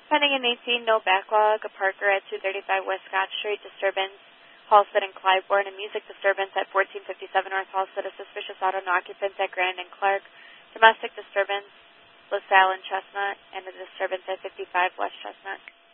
Pending in 18, no backlog. A Parker at 235 West Scott Street. Disturbance, Halstead and Clybourne. A music disturbance at 1457 North Halstead. A suspicious auto and occupants at Grand and Clark. Domestic disturbance, LaSalle and Chestnut. And a disturbance at 55 West Chestnut.